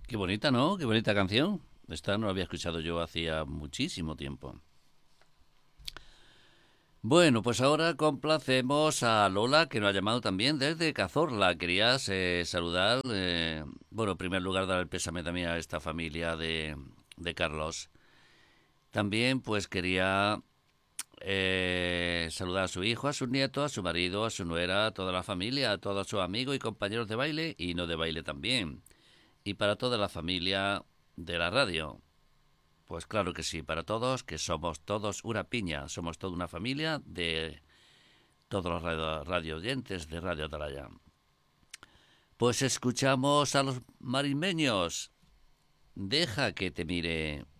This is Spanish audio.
Qué bonita, ¿no? Qué bonita canción. Esta no la había escuchado yo hacía muchísimo tiempo. Bueno, pues ahora complacemos a Lola, que nos ha llamado también desde Cazorla. Querías saludar, bueno, en primer lugar dar el pésame también a esta familia de Carlos. También pues quería saludar a su hijo, a sus nietos, a su marido, a su nuera, a toda la familia, a todos sus amigos y compañeros de baile y no de baile también. Y para toda la familia de la radio. Pues claro que sí, para todos, que somos todos una piña, somos toda una familia de todos los radio oyentes de Radio Atalaya. Pues escuchamos a los marismeños. Deja que te mire.